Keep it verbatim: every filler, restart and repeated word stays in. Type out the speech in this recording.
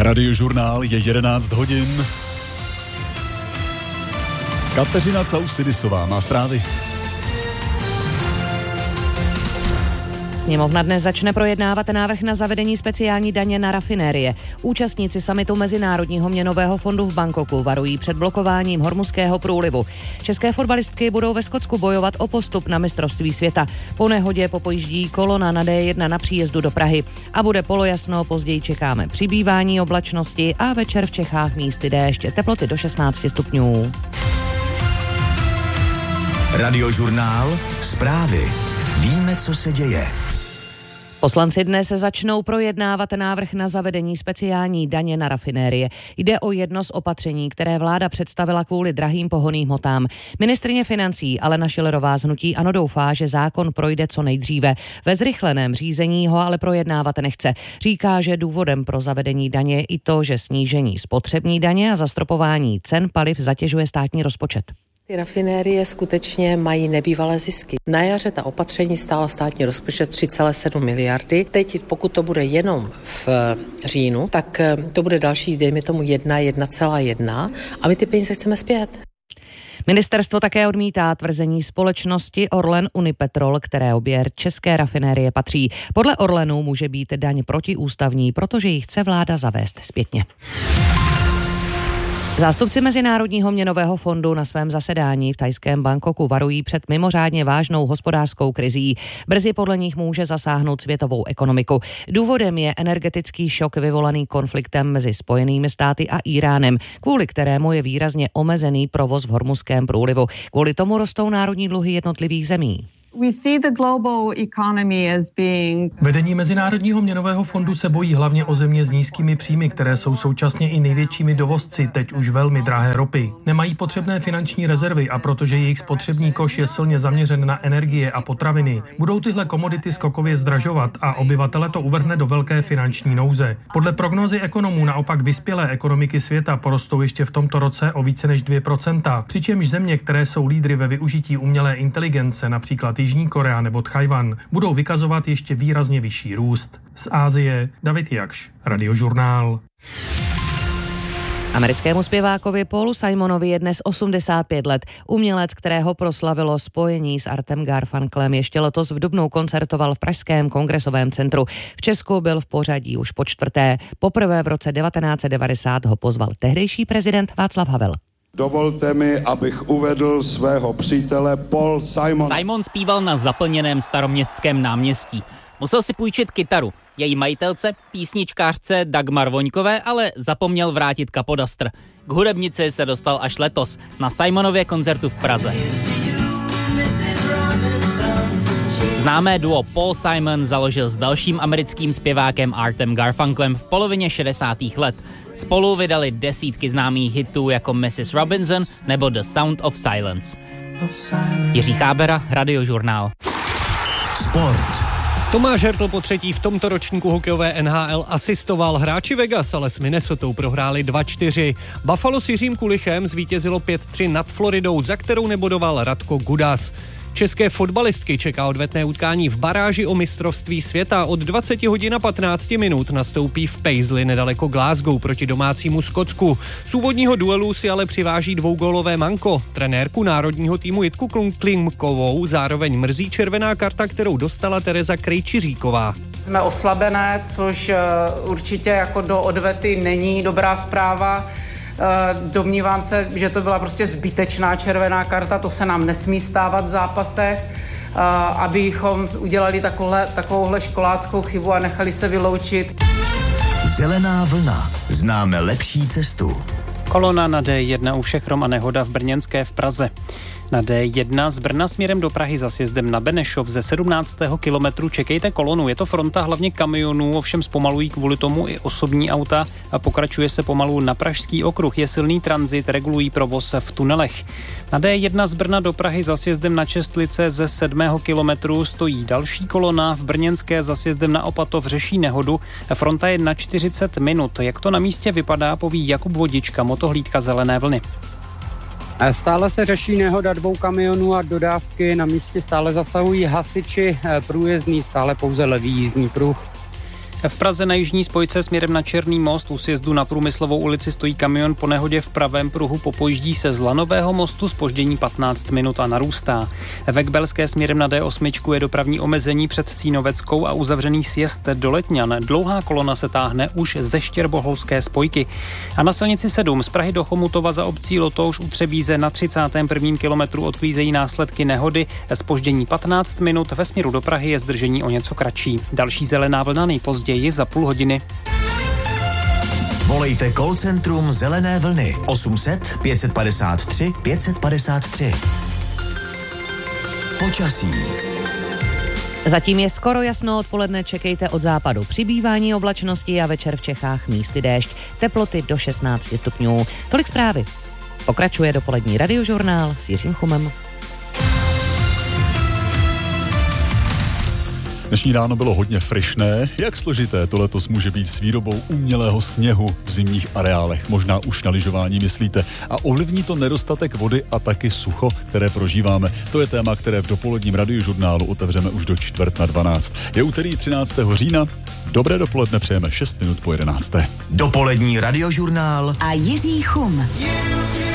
Radiožurnál je jedenáct hodin. Kateřina Causidisová má zprávy. Sněmovna dnes začne projednávat návrh na zavedení speciální daně na rafinérie. Účastníci summitu Mezinárodního měnového fondu v Bangkoku varují před blokováním Hormuzského průlivu. České fotbalistky budou ve Skotsku bojovat o postup na mistrovství světa. Po nehodě popojíždí kolona na D jedna na příjezdu do Prahy. A bude polojasno, později čekáme přibývání oblačnosti a večer v Čechách místy déšť. Teploty do šestnáct stupňů. Radiožurnál, zprávy. Víme, co se děje. Poslanci dnes začnou projednávat návrh na zavedení speciální daně na rafinérie. Jde o jedno z opatření, které vláda představila kvůli drahým pohonným hmotám. Ministryně financí Alena Schillerová z hnutí ANO doufá, že zákon projde co nejdříve. Ve zrychleném řízení ho ale projednávat nechce. Říká, že důvodem pro zavedení daně je i to, že snížení spotřební daně a zastropování cen paliv zatěžuje státní rozpočet. Ty rafinérie skutečně mají nebývalé zisky. Na jaře ta opatření stála státní rozpočet tři celé sedm miliardy. Teď, pokud to bude jenom v říjnu, tak to bude další, dejme tomu jedna, jedna celá jedna a my ty peníze chceme zpět. Ministerstvo také odmítá tvrzení společnosti Orlen Unipetrol, které obě české rafinérie patří. Podle Orlenu může být daň protiústavní, protože ji chce vláda zavést zpětně. Zástupci Mezinárodního měnového fondu na svém zasedání v thajském Bangkoku varují před mimořádně vážnou hospodářskou krizí. Brzy podle nich může zasáhnout světovou ekonomiku. Důvodem je energetický šok vyvolaný konfliktem mezi Spojenými státy a Íránem, kvůli kterému je výrazně omezený provoz v Hormuzském průlivu. Kvůli tomu rostou národní dluhy jednotlivých zemí. Vedení Mezinárodního měnového fondu se bojí hlavně o země s nízkými příjmy, které jsou současně i největšími dovozci teď už velmi drahé ropy. Nemají potřebné finanční rezervy a protože jejich spotřební koš je silně zaměřen na energie a potraviny, budou tyhle komodity skokově zdražovat a obyvatele to uvrhne do velké finanční nouze. Podle prognózy ekonomů naopak vyspělé ekonomiky světa porostou ještě v tomto roce o více než dvě procenta, přičemž země, které jsou lídry ve využití umělé inteligence, například Jižní Korea nebo Tchajwan, budou vykazovat ještě výrazně vyšší růst. Z Asie David Jakš, Radiožurnál. Americkému zpěvákovi Paulu Simonovi je dnes osmdesát pět let. Umělec, kterého proslavilo spojení s Artem Garfunkelem, ještě letos v dubnu koncertoval v pražském Kongresovém centru. V Česku byl v pořadí už po čtvrté. Poprvé v roce devatenáct set devadesát ho pozval tehdejší prezident Václav Havel. Dovolte mi, abych uvedl svého přítele Paul Simon. Simon zpíval na zaplněném Staroměstském náměstí. Musel si půjčit kytaru. Její majitelce, písničkářce Dagmar Voňkové, ale zapomněl vrátit kapodastr. K hudebnici se dostal až letos na Simonově koncertu v Praze. Známé duo Paul Simon založil s dalším americkým zpěvákem Artem Garfunkelem v polovině šedesátých let. Spolu vydali desítky známých hitů jako missus Robinson nebo The Sound of Silence. Jiří Chábera, Radiožurnál. Sport. Tomáš Hertl po třetí v tomto ročníku hokejové N H L asistoval. Hráči Vegas ale s Minnesotou prohráli dva čtyři. Buffalo s Jiřím Kulichem zvítězilo pět tři nad Floridou, za kterou nebodoval Radko Gudas. České fotbalistky čeká odvetné utkání v baráži o mistrovství světa. Od dvacet hodin a patnáct minut nastoupí v Paisley nedaleko Glasgow proti domácímu Skotsku. Z úvodního duelu si ale přiváží dvougólové manko. Trenérku národního týmu Jitku Klimkovou zároveň mrzí červená karta, kterou dostala Tereza Krejčiříková. Jsme oslabené, což určitě jako do odvety není dobrá zpráva. Domnívám se, že to byla prostě zbytečná červená karta, to se nám nesmí stávat v zápasech, abychom udělali takovouhle, takovouhle školáckou chybu a nechali se vyloučit. Zelená vlna. Známe lepší cestu. Kolona na D jedna u Všechrom a nehoda v Brněnské v Praze. Na D jedna z Brna směrem do Prahy za sjezdem na Benešov ze sedmnáctého kilometru čekejte kolonu. Je to fronta hlavně kamionů, ovšem zpomalují kvůli tomu i osobní auta a pokračuje se pomalu na Pražský okruh. Je silný tranzit, regulují provoz v tunelech. Na D jedna z Brna do Prahy za sjezdem na Čestlice ze sedmého kilometru stojí další kolona. V Brněnské za sjezdem na Opatov řeší nehodu. Fronta je na čtyřicet minut. Jak to na místě vypadá, poví Jakub Vodička, motohlídka Zelené vlny. Stále se řeší nehoda dvou kamionů a dodávky. Na místě stále zasahují hasiči, průjezdný stále pouze levý jízdní pruh. V Praze na jižní spojce směrem na Černý most u sjezdu na Průmyslovou ulici stojí kamion po nehodě v pravém pruhu, popojíždí se z Lanového mostu, zpoždění patnáct minut a narůstá. Ve Kbelské směrem na D osm je dopravní omezení před Cínoveckou a uzavřený sjezd do Letňan. Dlouhá kolona se táhne už ze Štěrboholské spojky. A na silnici sedm z Prahy do Chomutova za obcí Lotouš u Třebíze na třicátém prvním kilometru odklízejí následky nehody, zpoždění patnáct minut, ve směru do Prahy je zdržení o něco kratší. Další zelená vlna nejpozději za půl hodiny. Volejte call centrum Zelené vlny osm set pět padesát tři pět padesát tři. Počasí. Zatím je skoro jasno, odpoledne čekejte od západu přibývání oblačnosti a večer v Čechách místy déšť. Teploty do šestnáct stupňů. Tolik zprávy. Pokračuje dopolední radiožurnál s Jiřím Chumem. Dnešní ráno bylo hodně fryšné. Jak složité to letos může být s výrobou umělého sněhu v zimních areálech? Možná už na lyžování myslíte. A ovlivní to nedostatek vody a taky sucho, které prožíváme. To je téma, které v dopoledním radiožurnálu otevřeme už do čtvrt na dvanáct. Je úterý třináctého října. Dobré dopoledne přejeme šest minut po jedenácté. Dopolední radiožurnál a Jiří Chum.